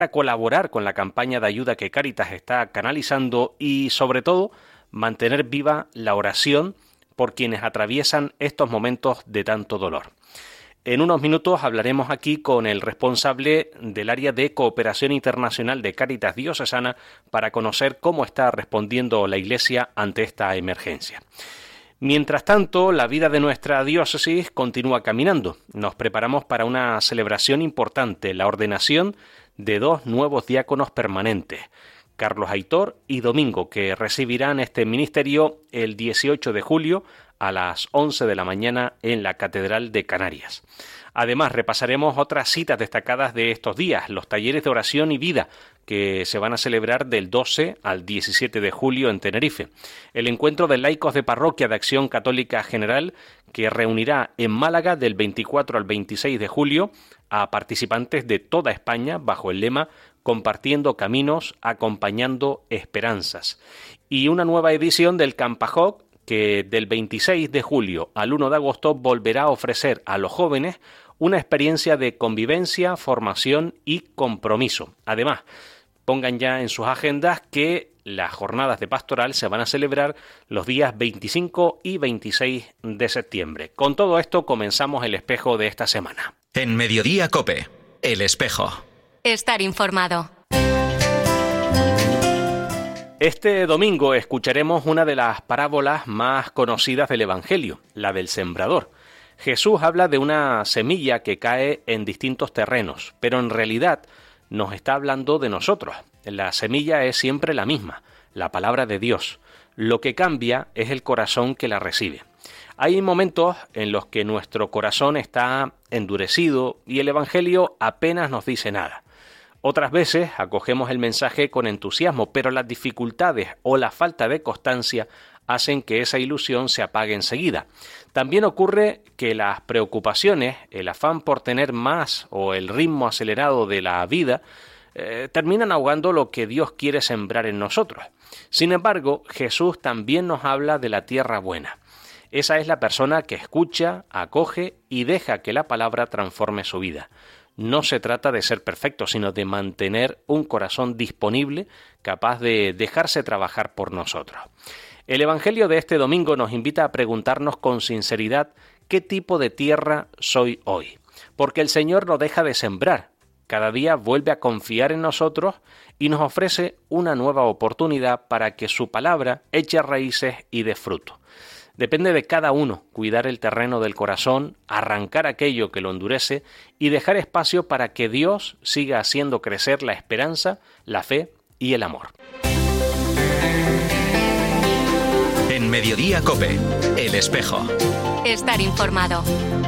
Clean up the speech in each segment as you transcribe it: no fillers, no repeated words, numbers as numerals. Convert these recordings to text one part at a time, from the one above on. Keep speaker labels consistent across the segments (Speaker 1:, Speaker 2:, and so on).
Speaker 1: para colaborar con la campaña de ayuda que Cáritas está canalizando y, sobre todo, mantener viva la oración por quienes atraviesan estos momentos de tanto dolor. En unos minutos hablaremos aquí con el responsable del área de cooperación internacional de Cáritas Diocesana para conocer cómo está respondiendo la Iglesia ante esta emergencia. Mientras tanto, la vida de nuestra diócesis continúa caminando. Nos preparamos para una celebración importante, la ordenación de 2 nuevos diáconos permanentes, Carlos Aitor y Domingo, que recibirán este ministerio el 18 de julio a las 11 de la mañana en la Catedral de Canarias. Además, repasaremos otras citas destacadas de estos días, los talleres de oración y vida que se van a celebrar del 12 al 17 de julio en Tenerife, el encuentro de laicos de Parroquia de Acción Católica General que reunirá en Málaga del 24 al 26 de julio a participantes de toda España bajo el lema Compartiendo Caminos, Acompañando Esperanzas, y una nueva edición del Campajoc que del 26 de julio al 1 de agosto volverá a ofrecer a los jóvenes una experiencia de convivencia, formación y compromiso. Además, pongan ya en sus agendas que las jornadas de pastoral se van a celebrar los días 25 y 26 de septiembre. Con todo esto comenzamos el espejo de esta semana.
Speaker 2: En Mediodía COPE, el espejo.
Speaker 3: Estar informado.
Speaker 1: Este domingo escucharemos una de las parábolas más conocidas del Evangelio, la del sembrador. Jesús habla de una semilla que cae en distintos terrenos, pero en realidad nos está hablando de nosotros. La semilla es siempre la misma, la palabra de Dios. Lo que cambia es el corazón que la recibe. Hay momentos en los que nuestro corazón está endurecido y el Evangelio apenas nos dice nada. Otras veces acogemos el mensaje con entusiasmo, pero las dificultades o la falta de constancia hacen que esa ilusión se apague enseguida. También ocurre que las preocupaciones, el afán por tener más o el ritmo acelerado de la vida terminan ahogando lo que Dios quiere sembrar en nosotros. Sin embargo, Jesús también nos habla de la tierra buena. Esa es la persona que escucha, acoge y deja que la palabra transforme su vida. No se trata de ser perfecto, sino de mantener un corazón disponible, capaz de dejarse trabajar por nosotros. El Evangelio de este domingo nos invita a preguntarnos con sinceridad qué tipo de tierra soy hoy. Porque el Señor no deja de sembrar, cada día vuelve a confiar en nosotros y nos ofrece una nueva oportunidad para que su palabra eche raíces y dé fruto. Depende de cada uno cuidar el terreno del corazón, arrancar aquello que lo endurece y dejar espacio para que Dios siga haciendo crecer la esperanza, la fe y el amor.
Speaker 2: En Mediodía COPE, el espejo.
Speaker 3: Estar informado.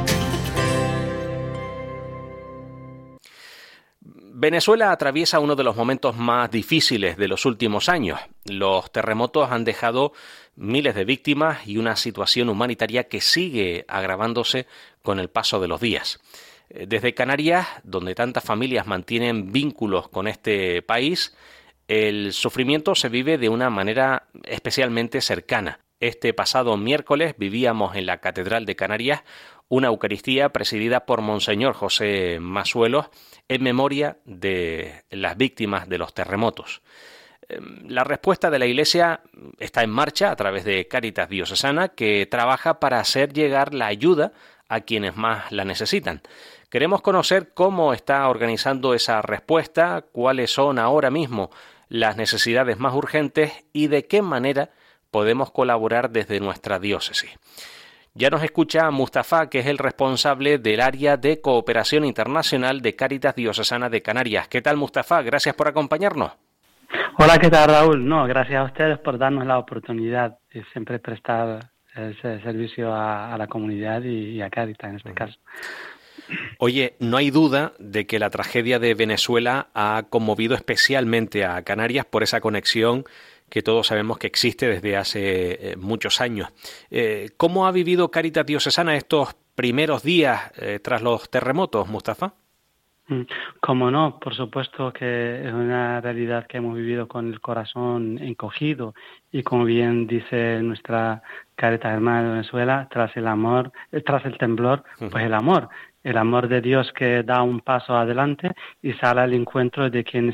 Speaker 1: Venezuela atraviesa uno de los momentos más difíciles de los últimos años. Los terremotos han dejado miles de víctimas y una situación humanitaria que sigue agravándose con el paso de los días. Desde Canarias, donde tantas familias mantienen vínculos con este país, el sufrimiento se vive de una manera especialmente cercana. Este pasado miércoles vivíamos en la Catedral de Canarias una Eucaristía presidida por Monseñor José Masuelos en memoria de las víctimas de los terremotos. La respuesta de la Iglesia está en marcha a través de Cáritas Diocesana, que trabaja para hacer llegar la ayuda a quienes más la necesitan. Queremos conocer cómo está organizando esa respuesta, cuáles son ahora mismo las necesidades más urgentes y de qué manera podemos colaborar desde nuestra diócesis. Ya nos escucha Mustafa, que es el responsable del área de cooperación internacional de Cáritas Diocesana de Canarias. ¿Qué tal, Mustafa? Gracias por acompañarnos.
Speaker 4: Hola, ¿qué tal, Raúl? No, gracias a ustedes por darnos la oportunidad de siempre prestar ese servicio a la comunidad y a Cáritas en este caso.
Speaker 1: Oye, no hay duda de que la tragedia de Venezuela ha conmovido especialmente a Canarias por esa conexión que todos sabemos que existe desde hace muchos años. ¿Cómo ha vivido Cáritas Diocesana estos primeros días tras los terremotos, Mustafa?
Speaker 4: Como no, por supuesto que es una realidad que hemos vivido con el corazón encogido y como bien dice nuestra Cáritas Hermana de Venezuela, tras el temblor, pues el amor. el amor de Dios que da un paso adelante y sale al encuentro de quienes